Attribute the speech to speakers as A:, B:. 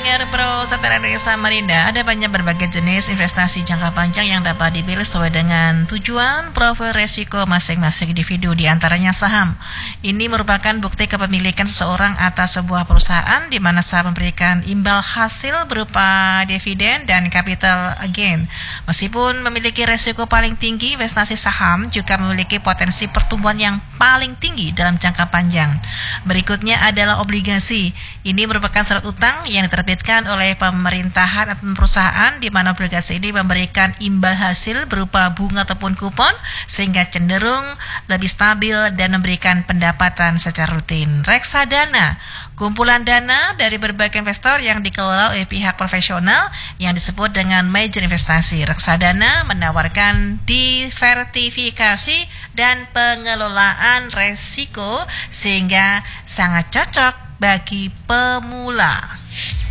A: pendengar Pro Satria dari Samarinda, ada banyak berbagai jenis investasi jangka panjang yang dapat dipilih sesuai dengan tujuan, profil resiko masing-masing individu, di antaranya saham. Ini merupakan bukti kepemilikan seseorang atas sebuah perusahaan di mana saham memberikan imbal hasil berupa dividen dan capital gain. Meskipun memiliki resiko paling tinggi, investasi saham juga memiliki potensi pertumbuhan yang paling tinggi dalam jangka panjang. Berikutnya adalah obligasi. Ini merupakan surat utang yang diterbitkan oleh pemerintahan atau perusahaan, di mana obligasi ini memberikan imbal hasil berupa bunga ataupun kupon sehingga cenderung lebih stabil dan memberikan pendapatan secara rutin. Reksadana, kumpulan dana dari berbagai investor yang dikelola oleh pihak profesional yang disebut dengan manajer investasi. Reksadana menawarkan diversifikasi dan pengelolaan resiko sehingga sangat cocok bagi pemula.